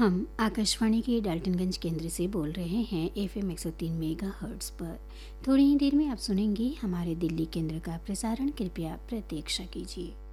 हम आकाशवाणी के डाल्टनगंज केंद्र से बोल रहे हैं एफएम 103 मेगाहर्ट्ज़ पर। थोड़ी ही देर में आप सुनेंगे हमारे दिल्ली केंद्र का प्रसारण। कृपया प्रतीक्षा कीजिए।